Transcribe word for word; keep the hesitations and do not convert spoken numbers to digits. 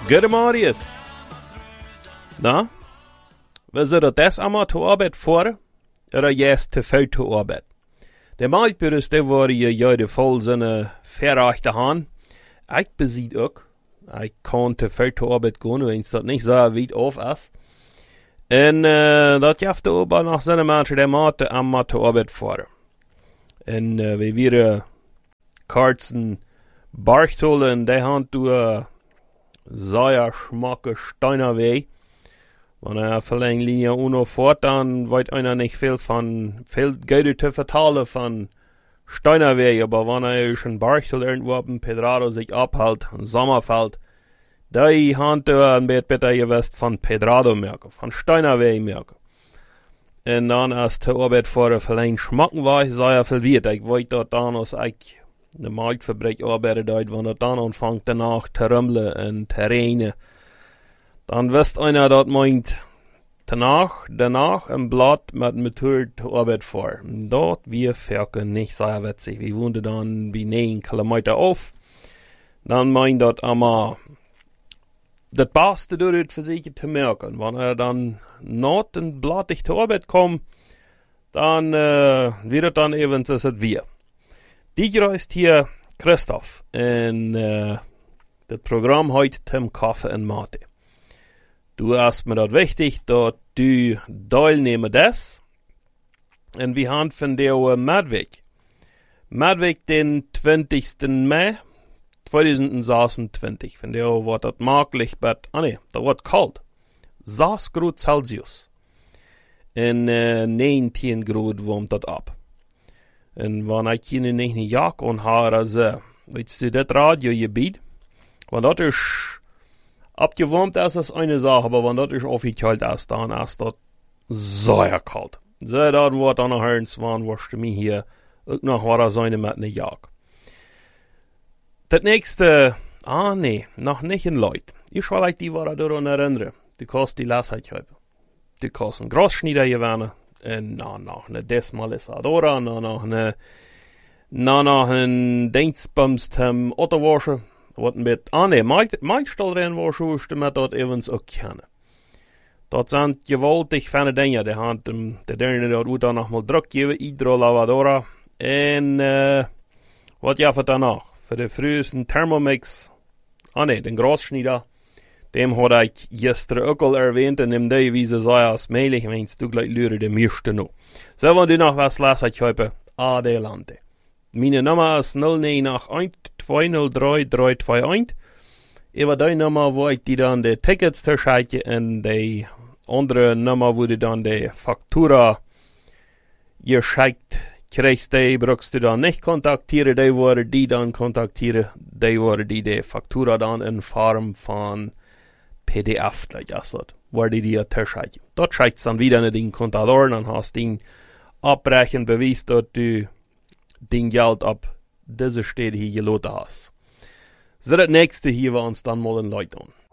Guten Marius. Na? We zitten des allemaal te arbeid voor, oder juist te veel te arbeid? De meidburgers, die worden je juist vol zijn verachte haan. Ik beziet ook. Ik kan te veel te arbeid gaan, wens dat niet zo weit af is. En uh, dat jafte ook nog zijn mensen die maat allemaal te arbeid voor. En uh, we weer kaarten Barchtolen, die gaan toe uh, sehr schmacke Steiner weh. Wenn er verlängert Linie uno fort, dann weiß einer nicht viel von, viel Geld zu vertalen von Steinerweg, aber wenn er schon Barchtel irgendwo auf dem Pedrado sich abhält, Sommerfeld, da hat er ein bisschen besser gewusst von Pedrado merken, von Steinerweg merken. Und dann als der Arbeit vor der verlängert schmacken war, sei er verwirrt. Ich weiß dort dann, als ich eine Marktfabrik arbeitet, wenn er dann anfängt danach zu rummeln und zu rennen. Dann wisst einer, dat meint, danach, danach ein Blatt mit Methode Arbeit vor. Dort wir Ferke nicht sehr witzig. Wir wohnten dann wie neun Kilometer auf. Dann meint dat aber, das Beste dort für sich zu merken. Wenn er dann not ein Blatt zur Arbeit kommt, dann äh, wird dann eben so wir. Die reist hier Christoph und äh, das Programm heute Tim Kaffee und Mate. Du hast mir das wichtig, dass du teilnehmen das. Und wir haben von der uh, Madweg. Madweg den zwanzigsten Mai zweitausendzweiundzwanzig. Von der wird das möglich, aber, ah ne, da wird kalt. sechs Grad Celsius. Und uh, neunzehn Grad warmt das ab. Und wenn ich hier nicht eine Jacke anhabe, also, weißt du, das Radiogebiet, wenn das ist, abgewärmt ist das eine Sache, aber wenn das ist aufgekalt ist, dann ist das sehr kalt. So, das wird dann noch hören, wann wirst du mich hier auch noch was sein mit einer Jagd. Das nächste, ah nee, noch nicht in Leut. Ich will euch die Woche daran erinnern. Du kannst die Lassheit haben. Du kannst einen Großschneider gewinnen. Und na, noch eine Desmalisadora, na, noch eine, na, noch ein Dienstbums zum Autowaschen. Wat met, ah nee, Meitstalrennen war schon, met dat evens ook kennen. Dat zijn gewaltig fijne dingen. Die hand, um, de derde dat moet dan nog mal druk geven, hydrolavadora. En, uh, wat ja voor danach? Voor de frühesten Thermomix, ah nee, den Großschneider, dem had ik gisteren ook al erwähnt, en in die wijze zei als meilig, wens du gleich lüre de meeste nu. So, wenn du noch was lasst, habe, adelante. Meine Nummer ist null neun acht eins zwei null drei drei zwei eins. Über die Nummer, wo ich die dann die Tickets verschicke, und die andere Nummer, wo du dann die Faktura geschickt kriegst, die brauchst du dann nicht kontaktieren, die wollen die dann kontaktieren, die wollen die die Faktura dann in Form von P D F, also, wo die dir verschicken. Dort schickst du dann wieder in den Kontador, dann hast du den Abbrechen Beweis, dass du den Geld ab diese Stelle hier gelassen hast. So, das nächste hier war uns dann mal in Leute an.